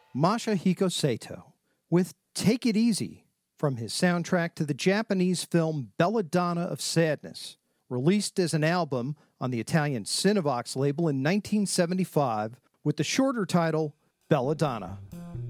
Masahiko Sato with Take It Easy from his soundtrack to the Japanese film Belladonna of Sadness, released as an album on the Italian Cinevox label in 1975 with the shorter title Belladonna.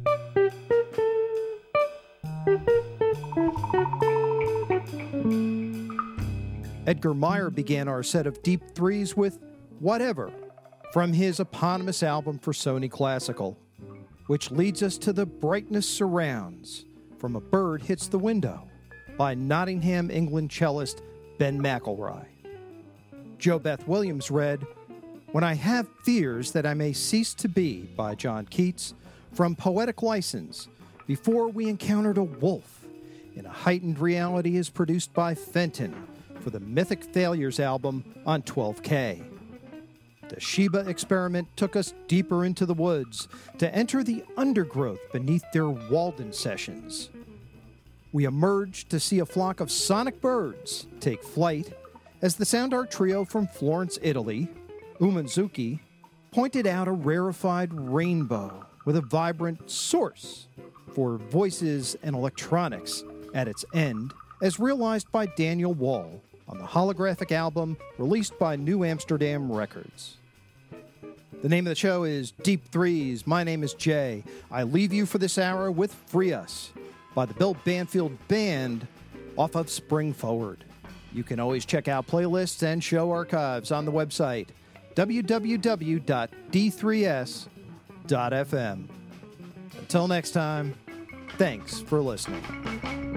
Edgar Meyer began our set of Deep Threes with Whatever from his eponymous album for Sony Classical, which leads us to The Brightness Surrounds from A Bird Hits the Window by Nottingham, England cellist Ben McElroy. Jo Beth Williams read When I Have Fears That I May Cease to Be by John Keats from Poetic License, before we encountered a wolf in a heightened reality as produced by Fenton for the Mythic Failures album on 12K. The Sheba experiment took us deeper into the woods to enter the undergrowth beneath their Walden sessions. We emerged to see a flock of sonic birds take flight as the sound art trio from Florence, Italy, Umanzuki, pointed out a rarefied rainbow with a vibrant source for voices and electronics at its end, as realized by Daniel Wall on the holographic album released by New Amsterdam Records. The name of the show is Deep Threes. My name is Jay. I leave you for this hour with Free Us by the Bill Banfield Band off of Spring Forward. You can always check out playlists and show archives on the website www.d3s.fm. Until next time, thanks for listening.